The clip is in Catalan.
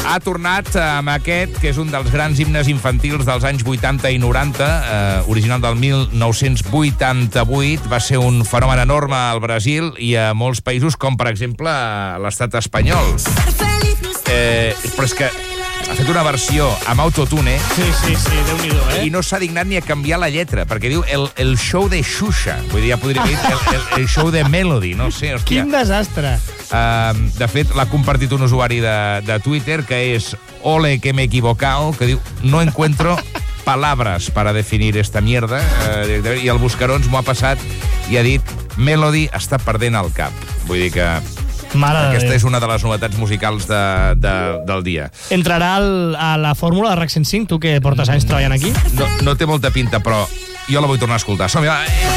Ha tornat amb aquest, que és un dels grans himnes infantils dels anys 80 i 90, original del 1988. Va ser un fenomen enorme al Brasil i a molts països, com per exemple l'estat espanyol. Però és que ha fet una versió amb autotune. Sí, Déu-n'hi-do, I no s'ha dignat ni a canviar la lletra, perquè diu el show de Xuxa. Vull dir, ja podria dir el show de Melody, no sé, hòstia. Quin desastre. De fet, l'ha compartit un usuari de Twitter, que és Ole que me he equivocado, que diu, no encuentro palabras para definir esta mierda, i el Buscarons m'ho ha passat i ha dit, Melody està perdent el cap. Vull dir que aquesta és una de les novetats musicals del dia. Entrarà a la fórmula de RAC 105, tu que portes anys treballant aquí? No té molta pinta, però jo la vull tornar a escoltar. Som-hi, va!